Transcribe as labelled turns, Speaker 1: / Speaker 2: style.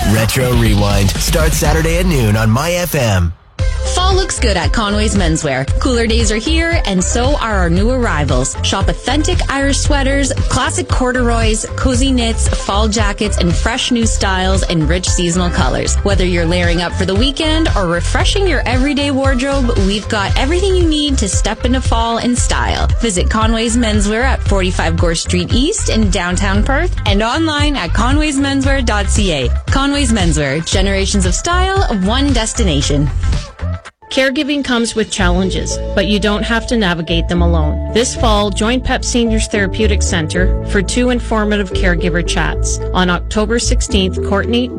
Speaker 1: Retro Rewind starts Saturday at noon on My FM.
Speaker 2: Fall looks good at Conway's Menswear. Cooler days are here, and so are our new arrivals. Shop authentic Irish sweaters, classic corduroys, cozy knits, fall jackets, and fresh new styles in rich seasonal colors. Whether you're layering up for the weekend or refreshing your everyday wardrobe, we've got everything you need to step into fall in style. Visit Conway's Menswear at 45 Gore Street East in downtown Perth and online at conwaysmenswear.ca. Conway's Menswear, generations of style, one destination.
Speaker 3: Caregiving comes with challenges, but you don't have to navigate them alone. This fall, join PEP Seniors Therapeutic Center for 2 informative caregiver chats. On October 16th, Courtney